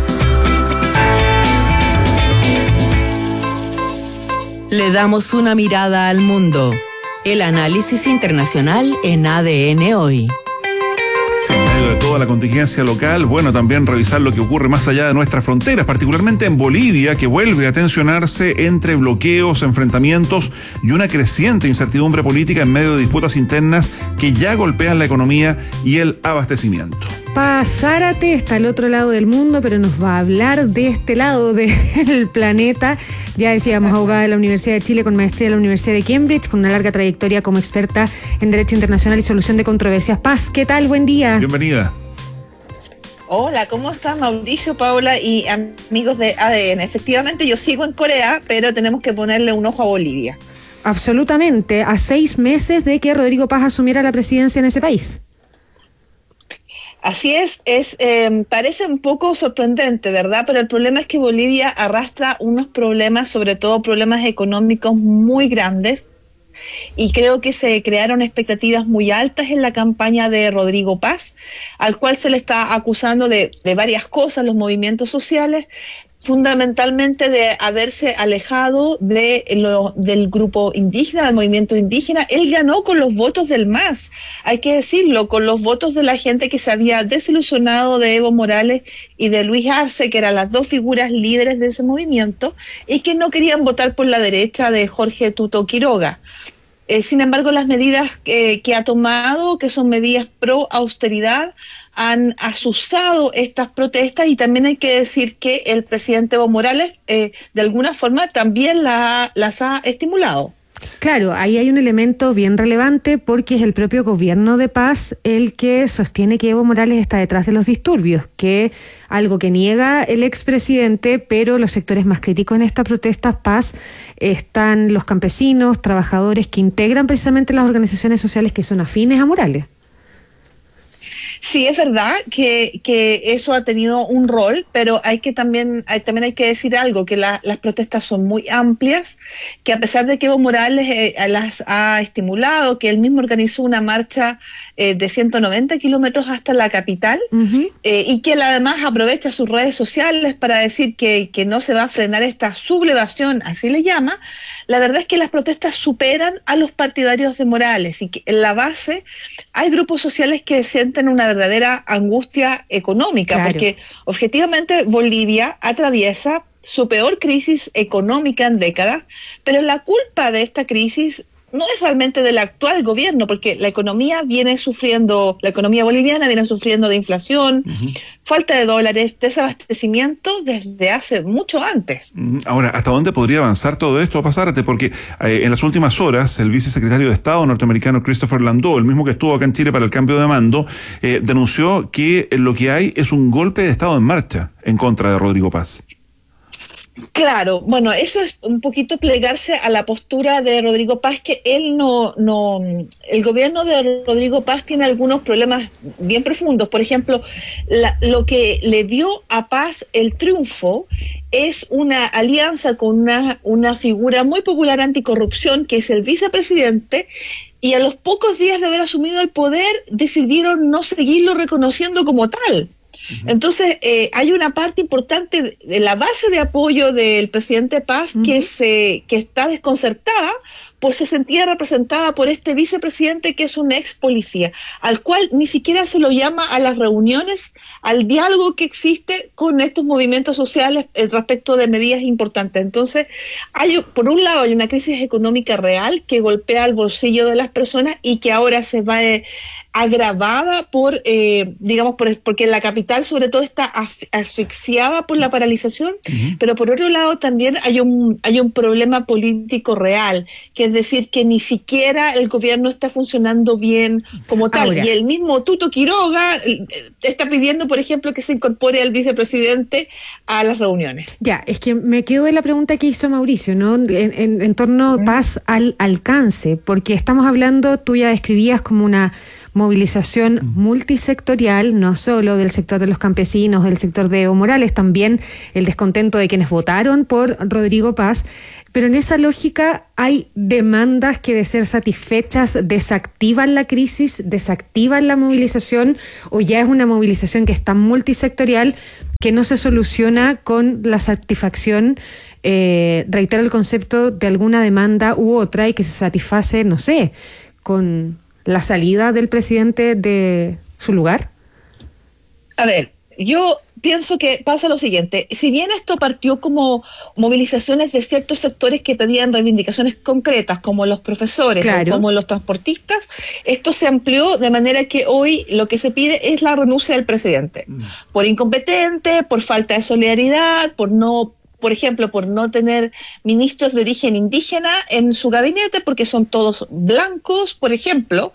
Le damos una mirada al mundo. El análisis internacional en ADN Hoy. Sí, en medio de toda la contingencia local, bueno, también revisar lo que ocurre más allá de nuestras fronteras, particularmente en Bolivia, que vuelve a tensionarse entre bloqueos, enfrentamientos y una creciente incertidumbre política en medio de disputas internas que ya golpean la economía y el abastecimiento. Paz Zárate está al otro lado del mundo, pero nos va a hablar de este lado del planeta. Ya decíamos, abogada de la Universidad de Chile con maestría de la Universidad de Cambridge, con una larga trayectoria como experta en Derecho Internacional y Solución de Controversias. Paz, ¿qué tal? Buen día. Bienvenida. Hola, ¿cómo están Mauricio, Paula y amigos de ADN? Efectivamente, yo sigo en Corea, pero tenemos que ponerle un ojo a Bolivia. Absolutamente, a 6 meses de que Rodrigo Paz asumiera la presidencia en ese país. Así es, parece un poco sorprendente, ¿verdad? Pero el problema es que Bolivia arrastra unos problemas, sobre todo problemas económicos muy grandes, y creo que se crearon expectativas muy altas en la campaña de Rodrigo Paz, al cual se le está acusando de varias cosas, los movimientos sociales, fundamentalmente de haberse alejado del grupo indígena, del movimiento indígena. Él ganó con los votos del MAS, hay que decirlo, con los votos de la gente que se había desilusionado de Evo Morales y de Luis Arce, que eran las dos figuras líderes de ese movimiento, y que no querían votar por la derecha de Jorge Tuto Quiroga. Sin embargo, las medidas que ha tomado, que son medidas pro austeridad, han asustado estas protestas, y también hay que decir que el presidente Evo Morales de alguna forma también las ha estimulado. Claro, ahí hay un elemento bien relevante porque es el propio gobierno de Paz el que sostiene que Evo Morales está detrás de los disturbios, que algo que niega el expresidente, pero los sectores más críticos en estas protestas Paz están los campesinos, trabajadores que integran precisamente las organizaciones sociales que son afines a Morales. Sí, es verdad que eso ha tenido un rol, pero también hay que decir algo, que las protestas son muy amplias, que a pesar de que Evo Morales las ha estimulado, que él mismo organizó una marcha de 190 kilómetros hasta la capital, y que él además aprovecha sus redes sociales para decir que no se va a frenar esta sublevación, así le llama. La verdad es que las protestas superan a los partidarios de Morales, y que en la base hay grupos sociales que sienten una verdadera angustia económica, claro, porque objetivamente Bolivia atraviesa su peor crisis económica en décadas, pero la culpa de esta crisis no es realmente del actual gobierno, porque la economía boliviana viene sufriendo de inflación, falta de dólares, desabastecimiento desde hace mucho antes. Ahora, ¿hasta dónde podría avanzar todo esto, Pazárate? Porque en las últimas horas el vicesecretario de Estado norteamericano Christopher Landau, el mismo que estuvo acá en Chile para el cambio de mando, denunció que lo que hay es un golpe de Estado en marcha en contra de Rodrigo Paz. Claro, bueno, eso es un poquito plegarse a la postura de Rodrigo Paz, que él el gobierno de Rodrigo Paz tiene algunos problemas bien profundos. Por ejemplo, lo que le dio a Paz el triunfo es una alianza con una figura muy popular anticorrupción, que es el vicepresidente, y a los pocos días de haber asumido el poder decidieron no seguirlo reconociendo como tal. Entonces, hay una parte importante de la base de apoyo del presidente Paz que está desconcertada pues se sentía representada por este vicepresidente que es un ex policía, al cual ni siquiera se lo llama a las reuniones, al diálogo que existe con estos movimientos sociales respecto de medidas importantes. Entonces, por un lado hay una crisis económica real que golpea el bolsillo de las personas y que ahora se va agravada porque la capital sobre todo está asfixiada por la paralización, pero por otro lado también hay un problema político real, que es decir, que ni siquiera el gobierno está funcionando bien como tal. Ahora. Y el mismo Tuto Quiroga está pidiendo, por ejemplo, que se incorpore al vicepresidente a las reuniones. Ya, es que me quedo de la pregunta que hizo Mauricio, ¿no? En torno paz al alcance, porque estamos hablando, tú ya describías como una movilización multisectorial, no solo del sector de los campesinos, del sector de Evo Morales, también el descontento de quienes votaron por Rodrigo Paz, pero en esa lógica hay demandas que de ser satisfechas desactivan la crisis, desactivan la movilización, o ya es una movilización que está multisectorial, que no se soluciona con la satisfacción, reitero el concepto, de alguna demanda u otra, y que se satisface, no sé, con la salida del presidente de su lugar? A ver, yo pienso que pasa lo siguiente. Si bien esto partió como movilizaciones de ciertos sectores que pedían reivindicaciones concretas, como los profesores, claro, o como los transportistas, esto se amplió de manera que hoy lo que se pide es la renuncia del presidente. Por incompetente, por falta de solidaridad, por ejemplo, por no tener ministros de origen indígena en su gabinete, porque son todos blancos, por ejemplo,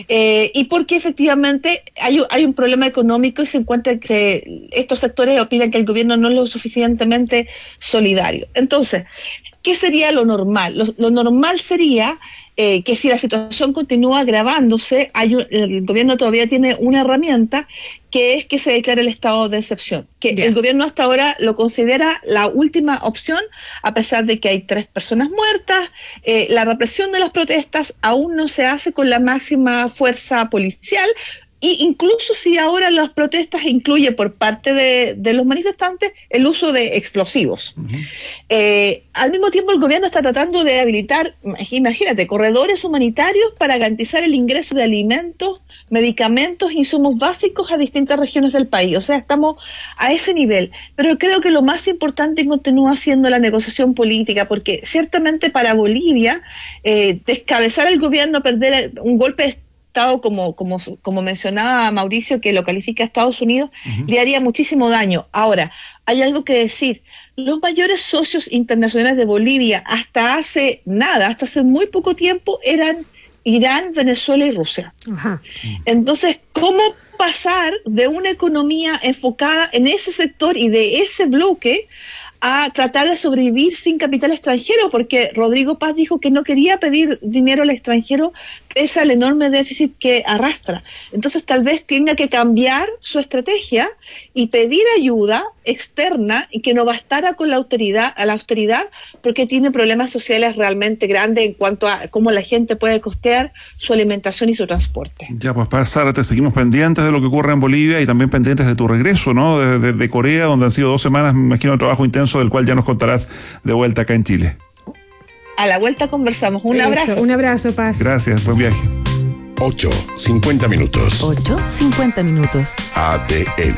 y porque efectivamente hay un problema económico y se encuentra que estos sectores opinan que el gobierno no es lo suficientemente solidario. Entonces, ¿qué sería lo normal? Lo normal sería que si la situación continúa agravándose, el gobierno todavía tiene una herramienta, que es que se declare el estado de excepción, que el gobierno hasta ahora lo considera la última opción, a pesar de que hay 3 personas muertas. La represión de las protestas aún no se hace con la máxima fuerza policial, y incluso si ahora las protestas incluyen por parte de los manifestantes el uso de explosivos. Al mismo tiempo el gobierno está tratando de habilitar, imagínate, corredores humanitarios para garantizar el ingreso de alimentos, medicamentos, insumos básicos a distintas regiones del país. O sea, estamos a ese nivel. Pero creo que lo más importante continúa siendo la negociación política, porque ciertamente para Bolivia, descabezar el gobierno, perder un golpe de Estado, como mencionaba Mauricio, que lo califica a Estados Unidos, le haría muchísimo daño. Ahora, hay algo que decir. Los mayores socios internacionales de Bolivia hasta hace muy poco tiempo, eran Irán, Venezuela y Rusia. Entonces, ¿cómo pasar de una economía enfocada en ese sector y de ese bloque a tratar de sobrevivir sin capital extranjero? Porque Rodrigo Paz dijo que no quería pedir dinero al extranjero pese al enorme déficit que arrastra. Entonces tal vez tenga que cambiar su estrategia y pedir ayuda externa, y que no bastara con la austeridad, porque tiene problemas sociales realmente grandes en cuanto a cómo la gente puede costear su alimentación y su transporte. Ya, pues Paz Zárate, seguimos pendientes de lo que ocurre en Bolivia y también pendientes de tu regreso, ¿no? De Corea, donde han sido 2 semanas, me imagino, de trabajo intenso, del cual ya nos contarás de vuelta acá en Chile. A la vuelta conversamos. Un abrazo. Un abrazo, Paz. Gracias, buen viaje. 8:50 minutos. 8:50 minutos. ADN.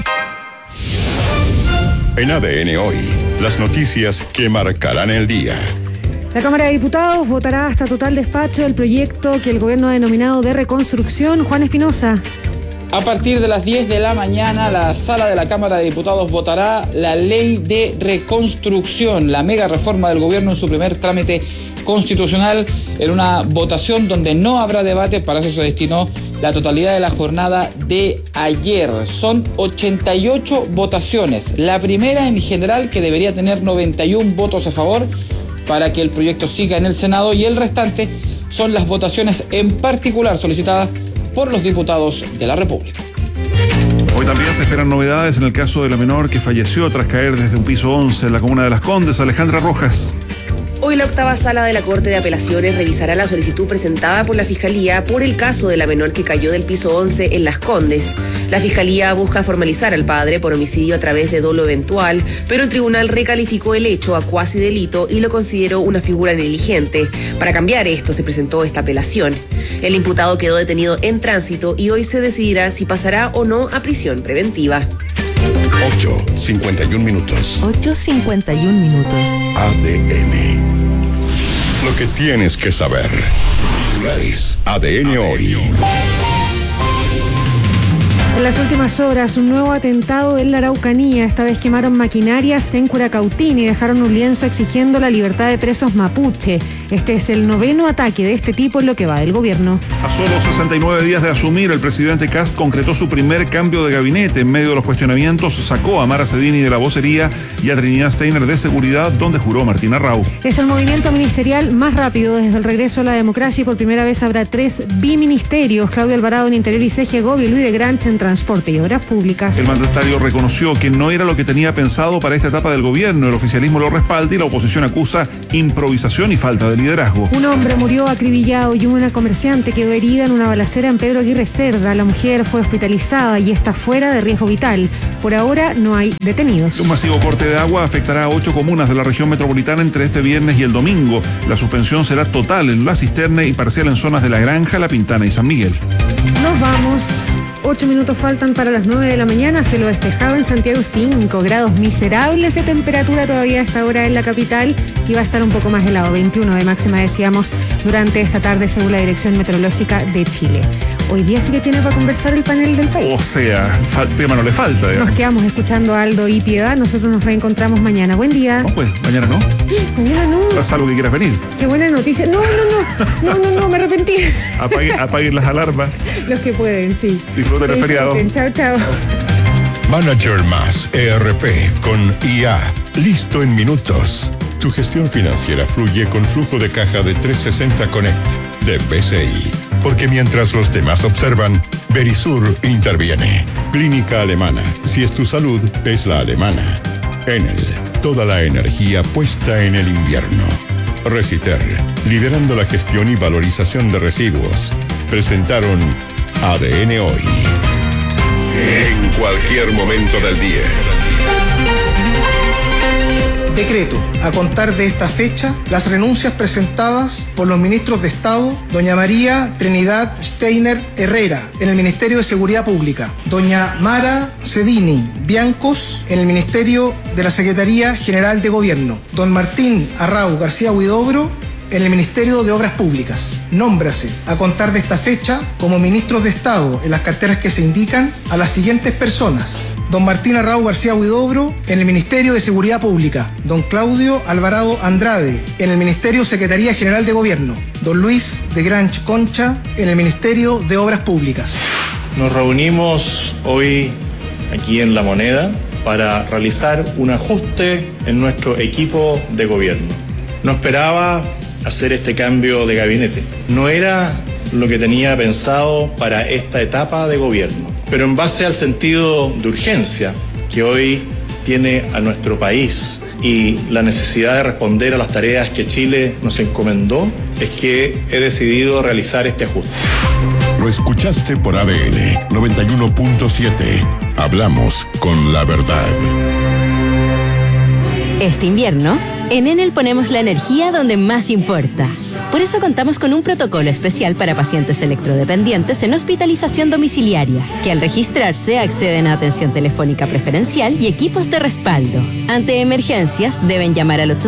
En ADN hoy, las noticias que marcarán el día. La Cámara de Diputados votará hasta total despacho el proyecto que el gobierno ha denominado de reconstrucción. Juan Espinosa. A partir de las 10 de la mañana, la sala de la Cámara de Diputados votará la ley de reconstrucción, la mega reforma del gobierno en su primer trámite constitucional, en una votación donde no habrá debate. Para eso se destinó la totalidad de la jornada de ayer. Son 88 votaciones, la primera en general, que debería tener 91 votos a favor para que el proyecto siga en el Senado, y el restante son las votaciones en particular solicitadas por los diputados de la República. Hoy también se esperan novedades en el caso de la menor que falleció tras caer desde un piso 11 en la comuna de Las Condes. Alejandra Rojas. Hoy la octava sala de la Corte de Apelaciones revisará la solicitud presentada por la Fiscalía por el caso de la menor que cayó del piso 11 en Las Condes. La Fiscalía busca formalizar al padre por homicidio a través de dolo eventual, pero el tribunal recalificó el hecho a cuasi delito y lo consideró una figura negligente. Para cambiar esto se presentó esta apelación. El imputado quedó detenido en tránsito y hoy se decidirá si pasará o no a prisión preventiva. 8:51 minutos. 8:51 minutos. ADN. Lo que tienes que saber. ADN hoy. En las últimas horas, un nuevo atentado en la Araucanía. Esta vez quemaron maquinarias en Curacautín y dejaron un lienzo exigiendo la libertad de presos mapuche. Este es el 9º ataque de este tipo en lo que va del gobierno. A solo 69 días de asumir, el presidente Kast concretó su primer cambio de gabinete. En medio de los cuestionamientos, sacó a Mara Cedini de la vocería y a Trinidad Steiner de seguridad, donde juró Martín Arrau. Es el movimiento ministerial más rápido desde el regreso a la democracia y por primera vez habrá 3 biministerios. Claudio Alvarado en Interior y Segov y Luis de Granche en Transporte y Obras Públicas. El mandatario reconoció que no era lo que tenía pensado para esta etapa del gobierno. El oficialismo lo respalda y la oposición acusa improvisación y falta de liderazgo. Un hombre murió acribillado y una comerciante quedó herida en una balacera en Pedro Aguirre Cerda. La mujer fue hospitalizada y está fuera de riesgo vital. Por ahora no hay detenidos. Un masivo corte de agua afectará a 8 comunas de la región metropolitana entre este viernes y el domingo. La suspensión será total en La Cisterna y parcial en zonas de La Granja, La Pintana y San Miguel. Nos vamos. 8 minutos faltan para las 9 de la mañana. Cielo despejado en Santiago, 5 grados miserables de temperatura todavía a esta hora en la capital y va a estar un poco más helado, 21 de máxima decíamos durante esta tarde según la Dirección Meteorológica de Chile. Hoy día sí que tiene para conversar el panel del país. O sea, tema no le falta. Nos quedamos escuchando a Aldo y Piedad. Nosotros nos reencontramos mañana. Buen día. No, pues, mañana no. Mañana no. ¿Pasa algo que quieras venir? Qué buena noticia. No, me arrepentí. Apaguen las alarmas. Los que pueden, sí. Disfruten el feriado. Chao. Manager Más ERP con IA. Listo en minutos. Tu gestión financiera fluye con flujo de caja de 360 Connect de BCI. Porque mientras los demás observan, Verisur interviene. Clínica Alemana. Si es tu salud, es la alemana. Enel. Toda la energía puesta en el invierno. Reciter. Liderando la gestión y valorización de residuos. Presentaron ADN Hoy. En cualquier momento del día. Decreto. A contar de esta fecha, las renuncias presentadas por los ministros de Estado, doña María Trinidad Steiner Herrera, en el Ministerio de Seguridad Pública, doña Mara Cedini Biancos, en el Ministerio de la Secretaría General de Gobierno, don Martín Arrau García Huidobro, en el Ministerio de Obras Públicas. Nómbrase, a contar de esta fecha, como ministros de Estado en las carteras que se indican, a las siguientes personas. Don Martín Arrau García Huidobro, en el Ministerio de Seguridad Pública. Don Claudio Alvarado Andrade, en el Ministerio Secretaría General de Gobierno. Don Luis de Granch Concha, en el Ministerio de Obras Públicas. Nos reunimos hoy aquí en La Moneda para realizar un ajuste en nuestro equipo de gobierno. No esperaba hacer este cambio de gabinete. No era lo que tenía pensado para esta etapa de gobierno. Pero en base al sentido de urgencia que hoy tiene a nuestro país y la necesidad de responder a las tareas que Chile nos encomendó, es que he decidido realizar este ajuste. Lo escuchaste por ADN 91.7. Hablamos con la verdad. Este invierno, en Enel ponemos la energía donde más importa. Por eso contamos con un protocolo especial para pacientes electrodependientes en hospitalización domiciliaria, que al registrarse acceden a atención telefónica preferencial y equipos de respaldo. Ante emergencias, deben llamar al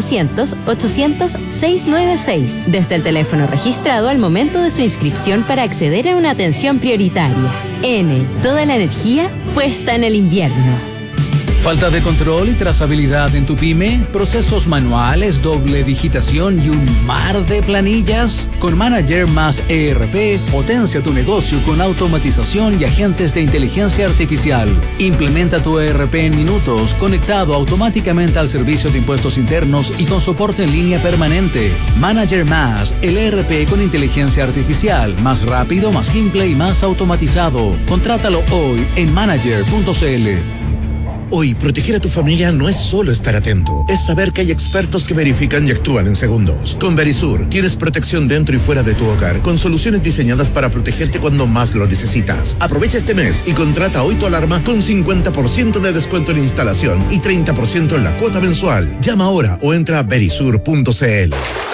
800-800-696 desde el teléfono registrado al momento de su inscripción para acceder a una atención prioritaria. Enel, toda la energía puesta en el invierno. ¿Falta de control y trazabilidad en tu pyme? ¿Procesos manuales, doble digitación y un mar de planillas? Con Manager Más ERP, potencia tu negocio con automatización y agentes de inteligencia artificial. Implementa tu ERP en minutos, conectado automáticamente al servicio de impuestos internos y con soporte en línea permanente. Manager Más, el ERP con inteligencia artificial, más rápido, más simple y más automatizado. Contrátalo hoy en manager.cl. Hoy, proteger a tu familia no es solo estar atento, es saber que hay expertos que verifican y actúan en segundos. Con Verisur, tienes protección dentro y fuera de tu hogar, con soluciones diseñadas para protegerte cuando más lo necesitas. Aprovecha este mes y contrata hoy tu alarma con 50% de descuento en instalación y 30% en la cuota mensual. Llama ahora o entra a verisur.cl.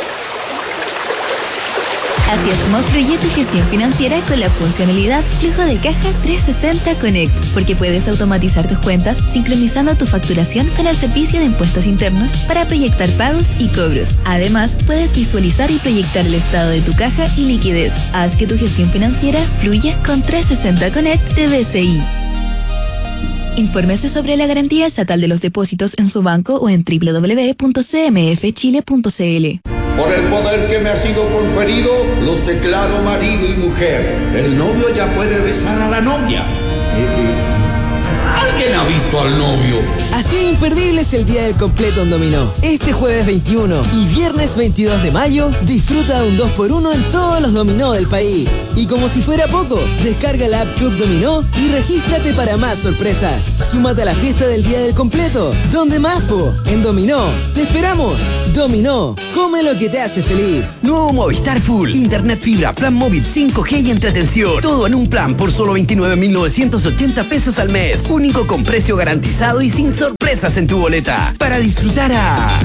Así es como fluye tu gestión financiera con la funcionalidad Flujo de Caja 360 Connect, porque puedes automatizar tus cuentas sincronizando tu facturación con el servicio de impuestos internos para proyectar pagos y cobros. Además, puedes visualizar y proyectar el estado de tu caja y liquidez. Haz que tu gestión financiera fluya con 360 Connect de BCI. Infórmese sobre la garantía estatal de los depósitos en su banco o en www.cmfchile.cl. Por el poder que me ha sido conferido, los declaro marido y mujer. El novio ya puede besar a la novia. ¿Alguien ha visto al novio? Así de imperdible es el día del completo en Dominó. Este jueves 21 y viernes 22 de mayo, disfruta de un 2x1 en todos los dominó del país. Y como si fuera poco, descarga la app Club Dominó y regístrate para más sorpresas. Súmate a la fiesta del día del completo. ¿Dónde más, po? En Dominó. ¡Te esperamos! Dominó, come lo que te hace feliz. Nuevo Movistar Full, internet fibra, plan móvil 5G y entretención. Todo en un plan por solo 29.980 pesos al mes. Único con precio garantizado y sin sorpresas en tu boleta. Para disfrutar a